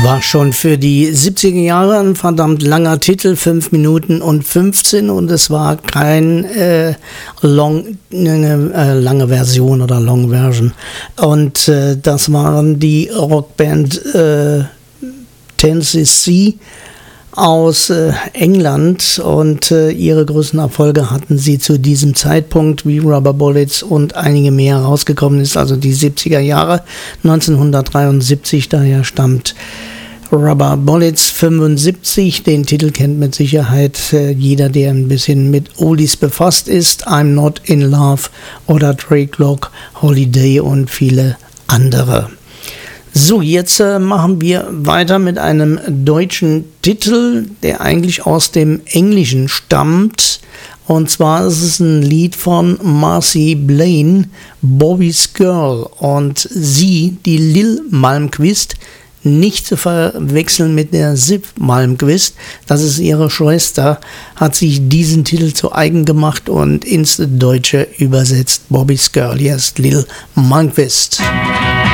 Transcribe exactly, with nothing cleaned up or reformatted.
War schon für die siebziger Jahre ein verdammt langer Titel, fünf Minuten und fünfzehn, und es war kein äh, long, eine äh, lange Version oder Long Version. Und äh, das waren die Rockband äh, Tennessee aus äh, England, und äh, ihre größten Erfolge hatten sie zu diesem Zeitpunkt, wie Rubber Bullets und einige mehr rausgekommen ist, also die siebziger Jahre, neunzehnhundertdreiundsiebzig, daher stammt Rubber Bullets fünfundsiebzig, den Titel kennt mit Sicherheit äh, jeder, der ein bisschen mit Oldies befasst ist, I'm Not in Love oder Three O'Clock Holiday und viele andere. So, jetzt äh, machen wir weiter mit einem deutschen Titel, der eigentlich aus dem Englischen stammt. Und zwar ist es ein Lied von Marcy Blaine, Bobby's Girl. Und sie, die Lil Malmquist, nicht zu verwechseln mit der Siv Malmquist, das ist ihre Schwester, hat sich diesen Titel zu eigen gemacht und ins Deutsche übersetzt. Bobby's Girl, hier ist Lil Malmquist.